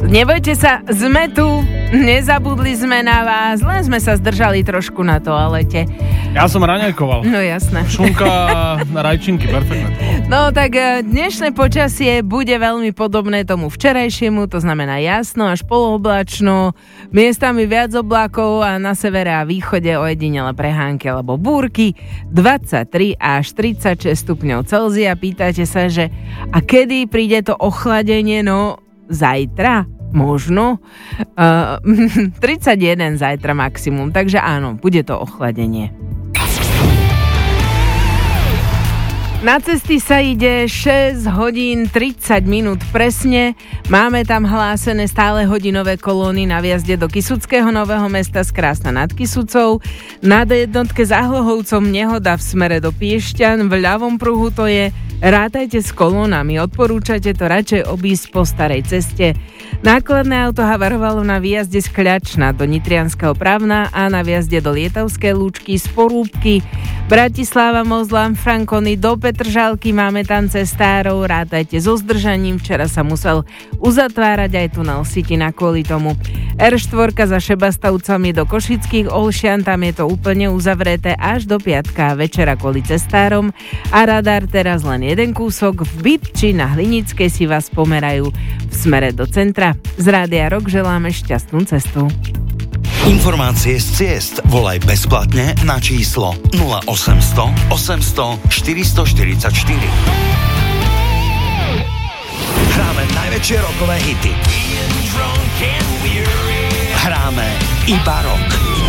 Nebojte sa, sme tu, nezabudli sme na vás, len sme sa zdržali trošku na toalete. Ja som raňajkoval. No jasné. Šunka na rajčinky, perfektné. No tak dnešné počasie bude veľmi podobné tomu včerajšiemu, to znamená jasno až polooblačno, miestami viac oblákov a na severe a východe ojedinele prehánky alebo búrky, 23 až 36 stupňov Celzia. Pýtate sa, že a kedy príde to ochladenie? No zajtra? Možno 31 zajtra maximum, takže áno, bude to ochladenie. Na cesty sa ide 6 hodín 30 minút presne. Máme tam hlásené stále hodinové kolóny na vjazde do Kysuckého Nového Mesta z Krásna nad Kysucou. Na jednotke za Hlohovcom nehoda v smere do Piešťan. V ľavom pruhu to je. Rátajte s kolónami, odporúčate to radšej obísť po starej ceste. Nákladné auto havarovalo na výjazde z Kľačna do Nitrianskeho Pravna a na výjazde do Lietavskej Lúčky z Porúbky. Bratislava, Mozlám, Frankony do Petržalky, máme tam cestárov, rátajte so zdržaním, včera sa musel uzatvárať aj tunel Sitina kvôli tomu. R4 za Šebastavcami do Košických Olšian, tam je to úplne uzavreté až do piatka večera kvôli cestárom a radar teraz len jeden kúsok, v Bytči na Hlinickej si vás pomerajú v smere do centra. Z Rádia Rock želáme šťastnú cestu. Informácie z ciest volaj bezplatne na číslo 0800 800 444. Hráme najväčšie rockové hity. Hráme iba rock.